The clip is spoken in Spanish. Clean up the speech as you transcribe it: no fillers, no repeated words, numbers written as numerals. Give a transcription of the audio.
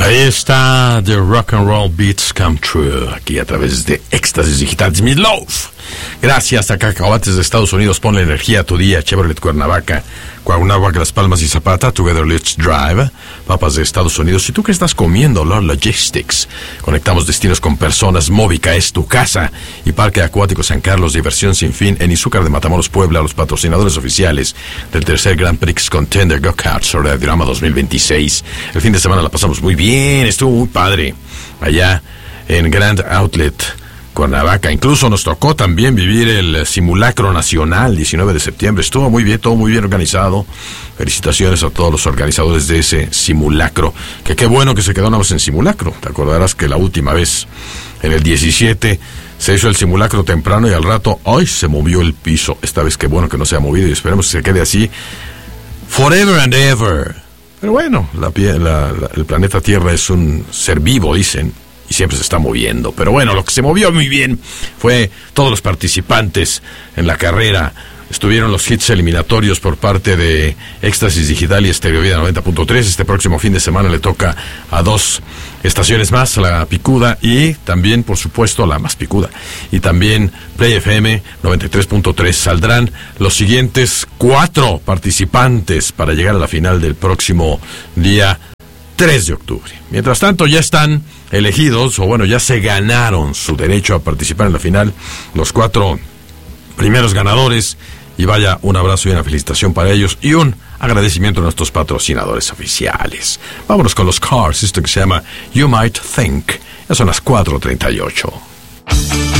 Ahí está The Rock and Roll Beats Come True, aquí a través de Éxtasis Digital. It's Me Love. Gracias a Cacahuates de Estados Unidos, ponle energía a tu día. Chevrolet Cuernavaca, Cuernavaca, Las Palmas y Zapata, Together Let's Drive. Papas de Estados Unidos. ¿Y tú qué estás comiendo? Lord Logistics. Conectamos destinos con personas. Móvica es tu casa. Y Parque Acuático San Carlos, diversión sin fin en Izúcar de Matamoros, Puebla. Los patrocinadores oficiales del tercer Grand Prix Contender Go-Karts sobre el Diorama 2026. El fin de semana la pasamos muy bien, estuvo muy padre allá en Grand Outlet Cuernavaca. Incluso nos tocó también vivir el simulacro nacional 19 de septiembre. Estuvo muy bien, todo muy bien organizado. Felicitaciones a todos los organizadores de ese simulacro, que qué bueno que se quedó nada más en simulacro. Te acordarás que la última vez, en el 17, se hizo el simulacro temprano y al rato, ¡ay!, se movió el piso. Esta vez qué bueno que no se ha movido y esperemos que se quede así forever and ever. Pero bueno, el planeta Tierra es un ser vivo, dicen, y siempre se está moviendo. Pero bueno, lo que se movió muy bien fue todos los participantes en la carrera. Estuvieron los hits eliminatorios por parte de Éxtasis Digital y Estéreo Vida 90.3. Este próximo fin de semana le toca a dos estaciones más, la picuda y también, por supuesto, la más picuda. Y también Play FM 93.3. Saldrán los siguientes 4 participantes para llegar a la final del próximo día 3 de octubre. Mientras tanto, ya están elegidos, o bueno, ya se ganaron su derecho a participar en la final los 4 primeros ganadores. Y vaya, un abrazo y una felicitación para ellos y un agradecimiento a nuestros patrocinadores oficiales. Vámonos con los Cars, esto que se llama You Might Think. Ya son las 4:38.